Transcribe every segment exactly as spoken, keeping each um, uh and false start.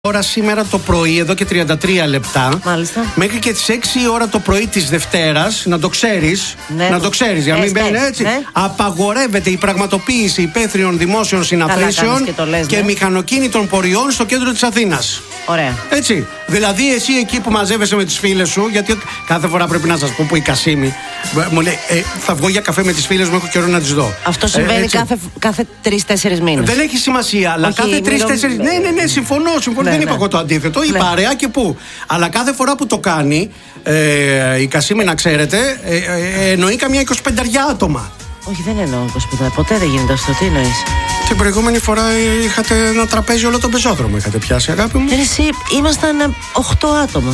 ώρα σήμερα το πρωί, εδώ και τριάντα τρία λεπτά. Μάλιστα. Μέχρι και τις έξι η ώρα το πρωί της Δευτέρας, να το ξέρεις. Ναι, να το ξέρεις, για να μην μπαίνει έτσι. Ναι. Απαγορεύεται η πραγματοποίηση υπαίθριων δημόσιων συναθρήσεων και, λες, και ναι. μηχανοκίνητων πορειών στο κέντρο της Αθήνας. Ωραία. Έτσι. Δηλαδή, εσύ εκεί που μαζεύεσαι με τις φίλες σου, γιατί κάθε φορά πρέπει να σας πω που η Κασίμη μου λέει ε, θα βγω για καφέ με τις φίλες μου, έχω καιρό να τις δω. Αυτό συμβαίνει ε, κάθε, κάθε τρεις-τέσσερις μήνες. Δεν έχει σημασία, αλλά Όχι, κάθε τρεις-τέσσερις. Ρο... Ναι, ναι, ναι, συμφωνώ, συμφωνώ. Ναι, δεν ναι. είπα εγώ το αντίθετο. Η ναι. παρέα και πού. Αλλά κάθε φορά που το κάνει ε, η Κασίμη, να ξέρετε, ε, ε, εννοεί καμιά εικοσιπέντε άτομα. Όχι, δεν εννοώ εικοσιπέντε. Ποτέ δεν γίνεται αυτό. Τι εννοείς? Την προηγούμενη φορά είχατε ένα τραπέζι όλο τον πεζόδρομο. Είχατε πιάσει, αγάπη μου. Ε, εσύ ήμασταν οκτώ άτομα.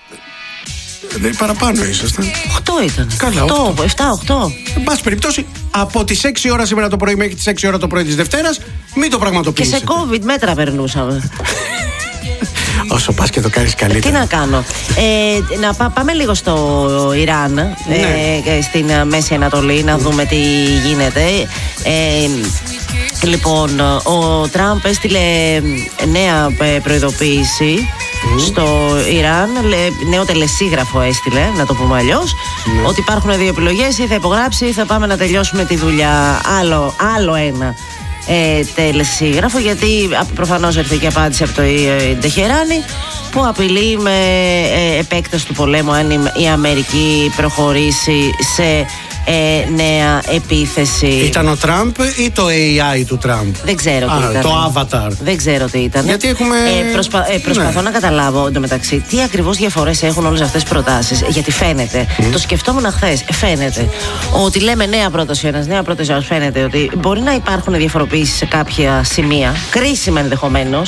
Ε, παραπάνω ήσασταν. οκτώ ήταν. Καλά, οκτώ, επτά, οκτώ. Εν πάση περιπτώσει, από τις έξι ώρα σήμερα το πρωί μέχρι τις έξι ώρα το πρωί της Δευτέρας, μην το πραγματοποιήσετε. Και σε COVID μέτρα περνούσαμε. Όσο πας και το κάνεις καλύτερα. Τι να κάνω. Ε, να πά, πάμε λίγο στο Ιράν, ναι. ε, στην Μέση Ανατολή, να δούμε τι γίνεται. Ε, λοιπόν, ο Τραμπ έστειλε νέα προειδοποίηση mm. στο Ιράν, νέο τελεσίγραφο έστειλε, να το πούμε αλλιώς, mm. ότι υπάρχουν δύο επιλογές, ή θα υπογράψει ή θα πάμε να τελειώσουμε τη δουλειά. Άλλο, άλλο ένα Ε, τελεσίγραφο, γιατί προφανώς έρθει και απάντηση από το ε, Τεχεράνι, που απειλεί με ε, επέκταση του πολέμου αν η, η Αμερική προχωρήσει σε ε, νέα επίθεση. Ήταν ο Τραμπ ή το έι άι του Τραμπ? Δεν ξέρω τι Α, ήταν. Το Avatar. Δεν ξέρω τι ήταν. Γιατί έχουμε... ε, προσπα, ε, προσπαθώ ναι. να καταλάβω εντωμεταξύ τι ακριβώς διαφορές έχουν όλες αυτές τις προτάσεις. Γιατί φαίνεται, mm. το σκεφτόμουν χθες, φαίνεται ότι λέμε νέα πρόταση ένας, νέα πρόταση ένας. Φαίνεται ότι μπορεί να υπάρχουν διαφοροποιήσεις σε κάποια σημεία, κρίσιμα ενδεχομένως,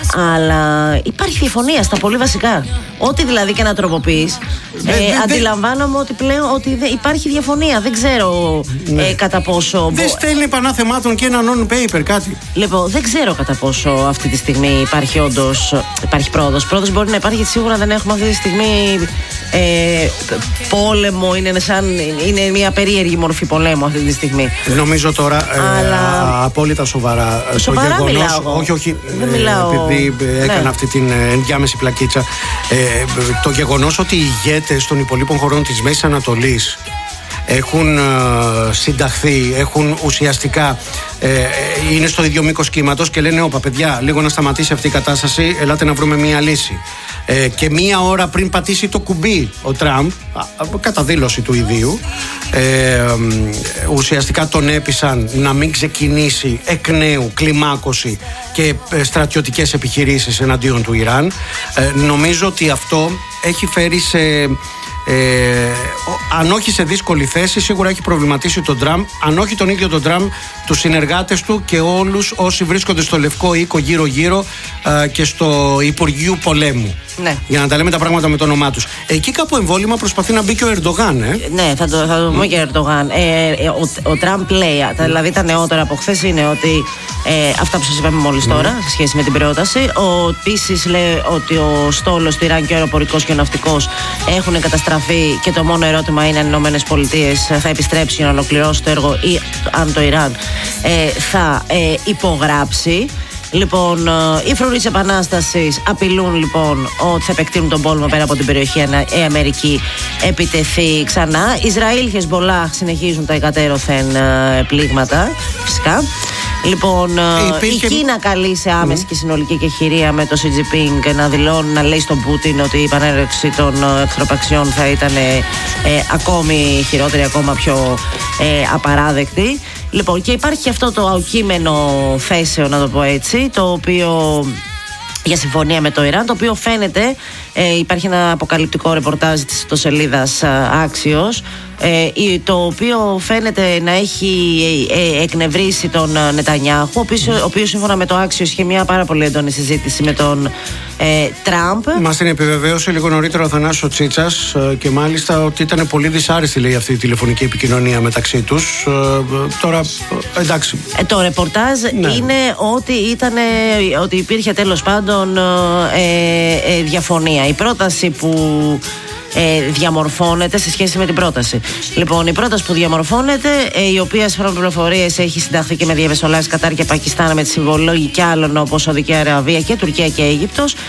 αλλά υπάρχει διαφωνία στα πολύ βασικά. Ό,τι δηλαδή και να τροποποιείς, ε, ε, αντιλαμβάνομαι ότι πλέον ότι δε, υπάρχει διαφωνία. Δεν ξέρω ναι. ε, κατά πόσο. Δεν στέλνει πανά θεμάτων και ένα non-paper, κάτι. Λοιπόν, δεν ξέρω κατά πόσο αυτή τη στιγμή υπάρχει όντως. Υπάρχει πρόοδος. Πρόοδος μπορεί να υπάρχει, γιατί σίγουρα δεν έχουμε αυτή τη στιγμή ε, πόλεμο. Είναι, σαν, είναι μια περίεργη μορφή πολέμου αυτή τη στιγμή. Νομίζω τώρα ε, Αλλά... α, απόλυτα σοβαρά. Σοβαρά το γεγονός, μιλάω εγώ. Όχι, όχι. Δεν ε, μιλάω. Επειδή ε, έκανα ναι. αυτή την ε, ενδιάμεση πλακίτσα. Ε, το γεγονός ότι οι ηγέτες των υπολείπων χωρών της Μέσης Ανατολής έχουν ε, συνταχθεί, έχουν ουσιαστικά ε, είναι στο ίδιο μήκος κύματος και λένε όπα παιδιά, λίγο να σταματήσει αυτή η κατάσταση, ελάτε να βρούμε μία λύση. Ε, και μία ώρα πριν πατήσει το κουμπί ο Τραμπ, κατά δήλωση του ιδίου, ε, ουσιαστικά τον έπεισαν να μην ξεκινήσει εκ νέου κλιμάκωση και στρατιωτικές επιχειρήσεις εναντίον του Ιράν. Ε, νομίζω ότι αυτό έχει φέρει σε... Ε, αν όχι σε δύσκολη θέση, σίγουρα έχει προβληματίσει τον Τραμπ, αν όχι τον ίδιο τον Τραμπ, τους συνεργάτες του και όλους όσοι βρίσκονται στο Λευκό Οίκο γύρω-γύρω ε, και στο Υπουργείο Πολέμου. Ναι. Για να τα λέμε τα πράγματα με το όνομά τους. Εκεί κάπου εμβόλυμα προσπαθεί να μπει και ο Ερντογάν. Ε. Ναι, θα το, θα το πούμε mm. και ο Ερντογάν. Ε, ε, ο, ο Τραμπ λέει, δηλαδή τα νεότερα από χθες είναι ότι ε, αυτά που σας είπαμε μόλις mm. τώρα, σε σχέση με την πρόταση. Επίσης λέει ότι ο στόλος του Ιράν και ο αεροπορικός και ο ναυτικός έχουν καταστραφεί και το μόνο ερώτημα είναι αν οι Ηνωμένες Πολιτείες θα επιστρέψει για να ολοκληρώσει το έργο ή αν το Ιράν ε, θα ε, υπογράψει. Λοιπόν, οι φρουροί της Επανάστασης απειλούν λοιπόν ότι θα επεκτείνουν τον πόλεμο πέρα από την περιοχή αν η Αμερική επιτεθεί ξανά. Ισραήλ, Χεσμπολάχ συνεχίζουν τα εκατέρωθεν πλήγματα, φυσικά. Λοιπόν, υπήρχε... η Κίνα καλεί σε άμεση mm. και συνολική κεχηρία με το Σι Τζινπίνγκ να δηλώνει, να λέει στον Πούτιν ότι η επανέλευση των εχθροπαξιών θα ήταν ε, ε, ακόμη χειρότερη, ακόμα πιο ε, απαράδεκτη. Λοιπόν, και υπάρχει και αυτό το αοκείμενο θέσεων, να το πω έτσι, το οποίο για συμφωνία με το Ιράν, το οποίο φαίνεται, ε, υπάρχει ένα αποκαλυπτικό ρεπορτάζ της ιστοσελίδας Axios, ε, το οποίο φαίνεται να έχει ε, εκνευρίσει τον Νετανιάχου, ο οποίος, ο οποίος σύμφωνα με το Axios είχε μια πάρα πολύ έντονη συζήτηση με τον ε, Τραμπ. Μας την επιβεβαίωσε λίγο νωρίτερα ο Θανάσης Τσίτσας ε, και μάλιστα ότι ήταν πολύ δυσάρεστη, λέει, αυτή η τηλεφωνική επικοινωνία μεταξύ τους. Ε, τώρα, ε, εντάξει. Ε, το ρεπορτάζ ναι. είναι ότι, ήτανε, ότι υπήρχε τέλος πάντων ε, ε, διαφωνία. Η πρόταση που ε, διαμορφώνεται σε σχέση με την πρόταση. Λοιπόν, η πρόταση που διαμορφώνεται, ε, η οποία σύμφωνα με πληροφορίες έχει συνταχθεί και με διαμεσολάβηση Κατάρ και Πακιστάν με τη συμβολή και άλλων όπως Σαουδική Αραβία και Τουρκία και Αίγυπτος,